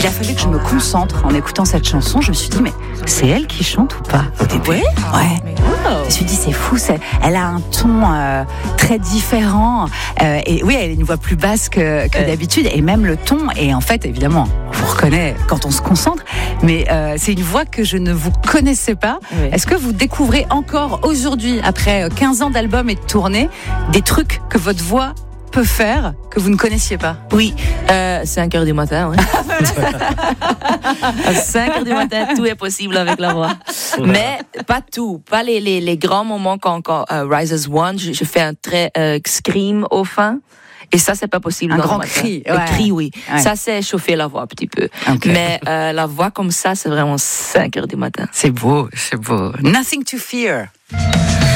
il a fallu que je me concentre en écoutant cette chanson. Je me suis dit, mais c'est elle qui chante ou pas au début? Ouais. Je me suis dit, c'est fou, elle a un ton très différent. Et oui, elle a une voix plus basse que d'habitude, et même le ton. Et en fait, évidemment, on vous reconnaît quand on se concentre, mais c'est une voix que je ne vous connaissais pas. Oui. Est-ce que vous découvrez encore aujourd'hui, après 15 ans d'albums et de tournées, des trucs que votre voix peut faire que vous ne connaissiez pas? Oui, 5h du matin. Ouais. À 5h du matin, tout est possible avec la voix. Mais pas tout, pas les grands moments quand Rise as One, je fais un très scream au fin. Et ça, c'est pas possible. Un grand cri. Le cri, oui. Ouais. Ça, c'est chauffer la voix un petit peu. Okay. Mais la voix comme ça, c'est vraiment 5h du matin. C'est beau, c'est beau. Nothing to fear.